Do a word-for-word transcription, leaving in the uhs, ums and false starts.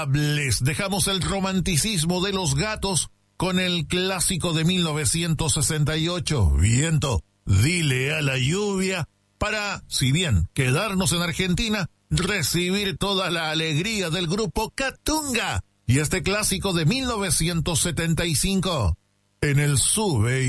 Dejamos el romanticismo de Los Gatos con el clásico de mil novecientos sesenta y ocho, Viento, dile a la lluvia, para, si bien quedarnos en Argentina, recibir toda la alegría del grupo Catunga y este clásico de mil novecientos setenta y cinco. En el Sube